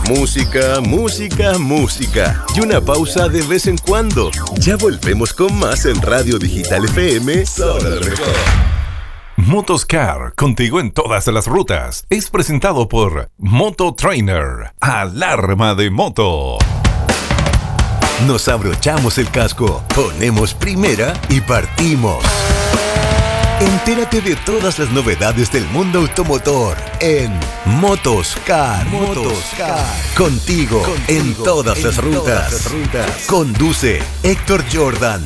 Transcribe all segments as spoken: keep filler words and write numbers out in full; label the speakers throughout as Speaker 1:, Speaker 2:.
Speaker 1: Música, música, música. Y una pausa de vez en cuando. Ya volvemos con más en Radio Digital F M. Solo lo mejor.
Speaker 2: Motoscar, contigo en todas las rutas. Es presentado por Moto Trainer. Alarma de moto.
Speaker 1: Nos abrochamos el casco, ponemos primera y partimos. Entérate de todas las novedades del mundo automotor en Motoscar. Motoscar. Contigo, Contigo en todas, en las, rutas. todas las rutas. Conduce Héctor Jordan.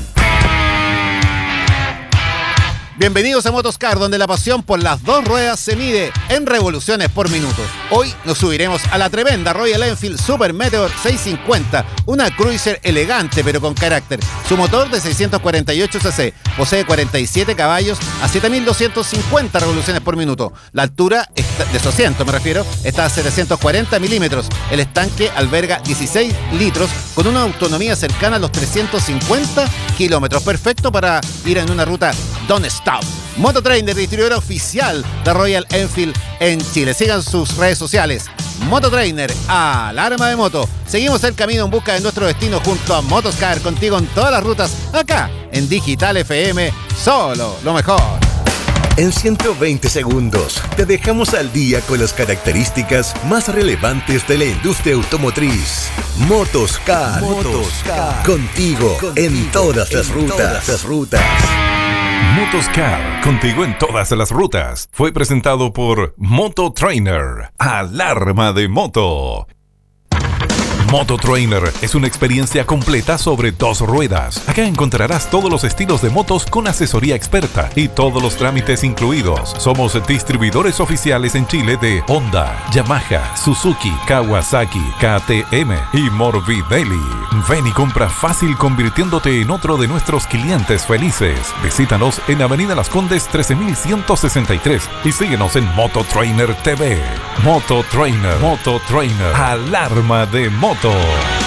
Speaker 3: Bienvenidos a Motoscar, donde la pasión por las dos ruedas se mide en revoluciones por minuto. Hoy nos subiremos a la tremenda Royal Enfield Super Meteor seiscientos cincuenta, una cruiser elegante pero con carácter. Su motor de seiscientos cuarenta y ocho cc posee cuarenta y siete caballos a siete mil doscientos cincuenta revoluciones por minuto. La altura está, de su asiento me refiero, está a setecientos cuarenta milímetros. El estanque alberga dieciséis litros con una autonomía cercana a los trescientos cincuenta kilómetros. Perfecto para ir en una ruta don't-stop. Moto Trainer, distribuidor oficial de Royal Enfield en Chile. Sigan sus redes sociales. Moto Trainer, alarma de moto. Seguimos el camino en busca de nuestro destino junto a Motoscar, contigo en todas las rutas, acá en Digital F M, solo lo mejor.
Speaker 1: En ciento veinte segundos te dejamos al día con las características más relevantes de la industria automotriz. Motoscar, Motoscar. Contigo, contigo en todas las rutas. Todas las rutas.
Speaker 2: Motoscar, contigo en todas las rutas. Fue presentado por Moto Trainer. Alarma de moto. Moto Trainer es una experiencia completa sobre dos ruedas. Acá encontrarás todos los estilos de motos con asesoría experta y todos los trámites incluidos. Somos distribuidores oficiales en Chile de Honda, Yamaha, Suzuki, Kawasaki, K T M y Morbidelli. Ven y compra fácil convirtiéndote en otro de nuestros clientes felices. Visítanos en Avenida Las Condes trece mil ciento sesenta y tres y síguenos en Moto Trainer T V. Moto Trainer, Moto Trainer, alarma de moto.